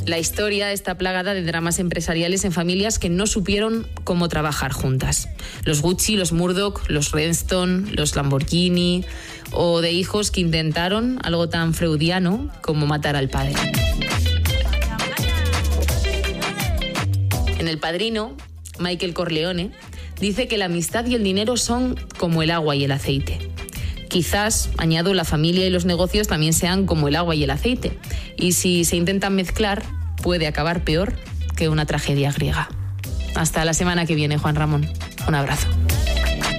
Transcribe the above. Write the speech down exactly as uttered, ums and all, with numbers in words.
La historia está plagada de dramas empresariales en familias que no supieron cómo trabajar juntas. Los Gucci, los Murdoch, los Redstone, los Lamborghini, o de hijos que intentaron algo tan freudiano como matar al padre. En El Padrino, Michael Corleone dice que la amistad y el dinero son como el agua y el aceite. Quizás, añado, la familia y los negocios también sean como el agua y el aceite. Y si se intentan mezclar, puede acabar peor que una tragedia griega. Hasta la semana que viene, Juan Ramón. Un abrazo.